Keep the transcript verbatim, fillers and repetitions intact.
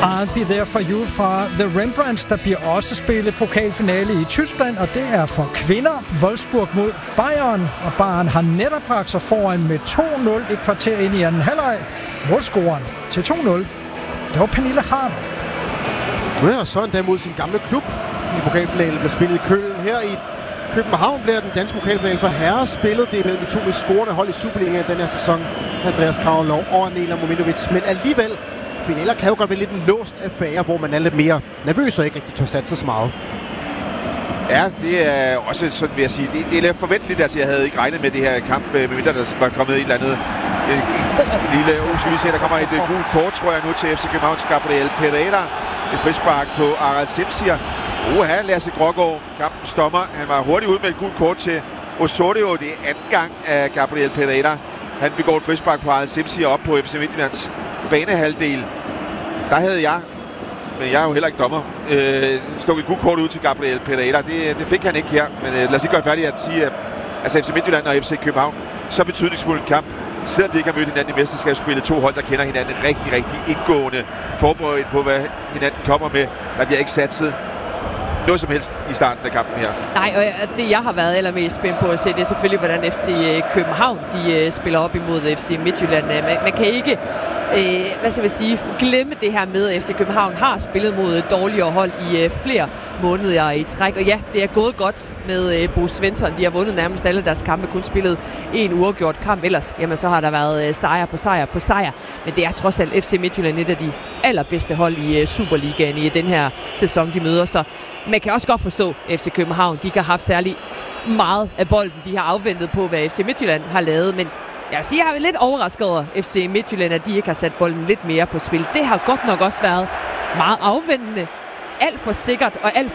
I'll Be There For You fra The Rembrandts. Der bliver også spillet pokalfinale i Tyskland, og det er for kvinder. Wolfsburg mod Bayern, og Bayern har netop bragt sig foran med to nul et kvarter ind i anden halvleg. Målscoren til to nul, det var Pernille Harder. Ja, og så endda mod sin gamle klub i pokalfinalen blev spillet i Køln. Her i København bliver den danske pokalfinale for herrer spillet. Det er mellem de to mest scorende hold i Superligaen den her sæson. Andreas Kravlov og Nela Mominovic. Men alligevel, finaler kan jo godt være lidt en låst affære, hvor man er lidt mere nervøs og ikke rigtig tør satse så meget. Ja, det er også sådan, vil jeg sige. Det, det er lidt forventeligt, altså jeg havde ikke regnet med det her kamp, medmindre der var kommet et eller andet et, et lille, uh, skal vi se, der kommer et uh, gult kort, tror jeg nu, til F C Københavns Gabriel Pereira. Et frispark på Aral Simsier. Uha, Lasse Grågaard, kampens dommer. Han var hurtigt ud med et gult kort til Osorio. Det er anden gang af Gabriel Pereira. Han begår et frispark på Aral Simsier op på F C Midtjyllands banehalvdel. Der havde jeg, men jeg er jo heller ikke dommer, øh, stukket gult kort ud til Gabriel Pereira. Det, det fik han ikke her, men øh, lad os ikke gøre færdigt at sige, at altså F C Midtjylland og F C København, så betydningsfuld kamp. Selvom de ikke har mødt hinanden i mesterskabsspillet, to hold, der kender hinanden rigtig, rigtig indgående, forberedt på, hvad hinanden kommer med. Der bliver ikke satset noget som helst i starten af kampen her. Nej, og det jeg har været allermest spændt på at se, det er selvfølgelig, hvordan F C København de spiller op imod F C Midtjylland. Man, man kan ikke øh, hvad skal jeg sige, glemme det her med, at F C København har spillet mod dårligere hold i øh, flere måneder i træk. Og ja, det er gået godt med øh, Bo Svensson. De har vundet nærmest alle deres kampe, kun spillet en uafgjort kamp. Ellers, jamen, så har der været øh, sejr på sejr på sejr. Men det er trods alt F C Midtjylland et af de allerbedste hold i øh, Superligaen i den her sæson, de møder. Så man kan også godt forstå F C København. De ikke har haft særlig meget af bolden. De har afventet på, hvad F C Midtjylland har lavet. Men jeg vil sige, jeg har lidt overrasket over F C Midtjylland, at de ikke har sat bolden lidt mere på spil. Det har godt nok også været meget afventende. Alt for sikkert og alt